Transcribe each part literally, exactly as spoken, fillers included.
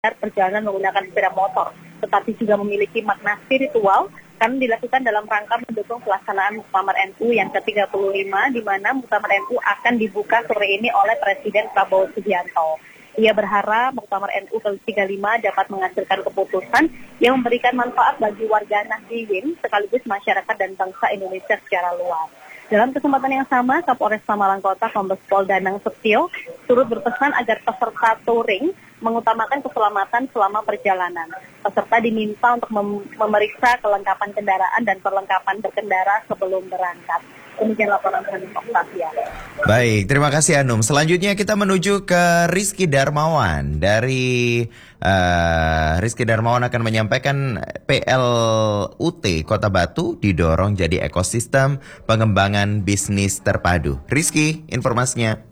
perjalanan menggunakan sepeda motor, tetapi juga memiliki makna spiritual karena dilakukan dalam rangka mendukung pelaksanaan Muktamar N U yang ke tiga puluh lima, di mana Muktamar N U akan dibuka sore ini oleh Presiden Prabowo Subianto. Ia berharap Muktamar N U ke tiga puluh lima dapat menghasilkan keputusan yang memberikan manfaat bagi warga Nahdliyin sekaligus masyarakat dan bangsa Indonesia secara luas. Dalam kesempatan yang sama, Kapolres Pemalang Kota Kombes Pol Danang Setio turut berpesan agar peserta touring mengutamakan keselamatan selama perjalanan. Peserta diminta untuk mem- memeriksa kelengkapan kendaraan dan perlengkapan berkendara sebelum berangkat. Demikian laporan kami, Oktavian. Baik, terima kasih Anum. Selanjutnya kita menuju ke Rizky Darmawan. Dari uh, Rizky Darmawan akan menyampaikan P L U T Kota Batu didorong jadi ekosistem pengembangan bisnis terpadu. Rizky, informasinya.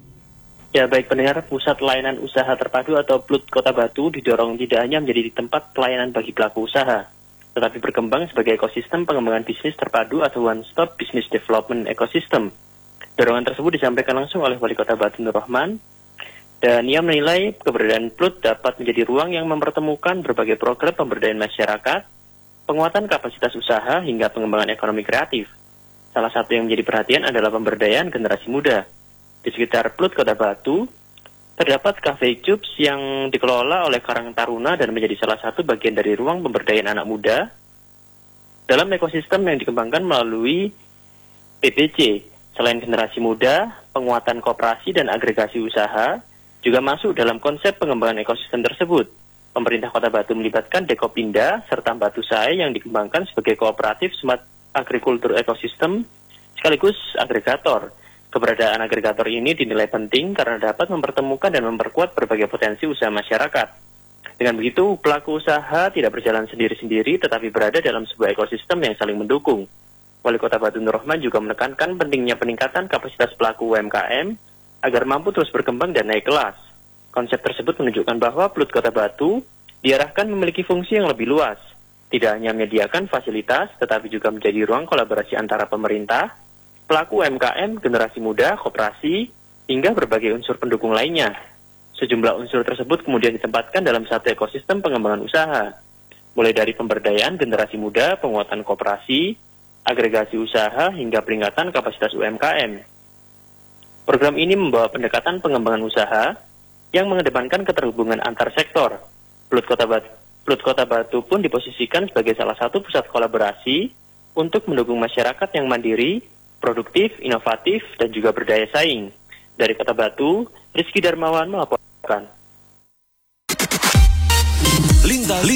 Ya, baik pendengar, Pusat Layanan Usaha Terpadu atau P L U T Kota Batu didorong tidak hanya menjadi tempat pelayanan bagi pelaku usaha, tetapi berkembang sebagai ekosistem pengembangan bisnis terpadu atau one-stop business development ecosystem. Dorongan tersebut disampaikan langsung oleh Wali Kota Batu Nur Rahman, dan ia menilai keberadaan P L U T dapat menjadi ruang yang mempertemukan berbagai program pemberdayaan masyarakat, penguatan kapasitas usaha, hingga pengembangan ekonomi kreatif. Salah satu yang menjadi perhatian adalah pemberdayaan generasi muda. Di sekitar P L U T Kota Batu, terdapat Cafe Cups yang dikelola oleh Karang Taruna dan menjadi salah satu bagian dari ruang pemberdayaan anak muda dalam ekosistem yang dikembangkan melalui P P C. Selain generasi muda, penguatan koperasi dan agregasi usaha juga masuk dalam konsep pengembangan ekosistem tersebut. Pemerintah Kota Batu melibatkan Dekopinda serta Batu Sae yang dikembangkan sebagai kooperatif smart agrikultur ekosistem sekaligus agregator. Keberadaan agregator ini dinilai penting karena dapat mempertemukan dan memperkuat berbagai potensi usaha masyarakat. Dengan begitu, pelaku usaha tidak berjalan sendiri-sendiri tetapi berada dalam sebuah ekosistem yang saling mendukung. Wali Kota Batu Nur Rahman juga menekankan pentingnya peningkatan kapasitas pelaku U M K M agar mampu terus berkembang dan naik kelas. Konsep tersebut menunjukkan bahwa P L U T Kota Batu diarahkan memiliki fungsi yang lebih luas, tidak hanya menyediakan fasilitas tetapi juga menjadi ruang kolaborasi antara pemerintah, pelaku U M K M, generasi muda, koperasi, hingga berbagai unsur pendukung lainnya. Sejumlah unsur tersebut kemudian ditempatkan dalam satu ekosistem pengembangan usaha, mulai dari pemberdayaan generasi muda, penguatan koperasi, agregasi usaha, hingga peningkatan kapasitas U M K M. Program ini membawa pendekatan pengembangan usaha yang mengedepankan keterhubungan antar sektor. P L U T Kota Batu, P L U T Kota Batu pun diposisikan sebagai salah satu pusat kolaborasi untuk mendukung masyarakat yang mandiri, produktif, inovatif, dan juga berdaya saing. Dari Kota Batu, Rizky Darmawan melaporkan. Lintas